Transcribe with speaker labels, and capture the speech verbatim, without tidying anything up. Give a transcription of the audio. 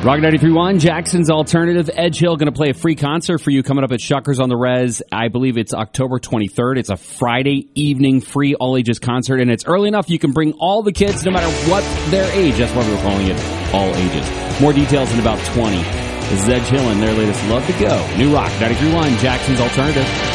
Speaker 1: Rock ninety-three point one, Jackson's Alternative. Edge Hill going to play a free concert for you coming up at Shuckers on the Res. I believe it's October twenty-third. It's a Friday evening free all-ages concert, and it's early enough you can bring all the kids no matter what their age. That's why we're calling it all ages. More details in about twenty. This is Edge Hill and their latest Love to Go. New Rock ninety-three point one, Jackson's Alternative.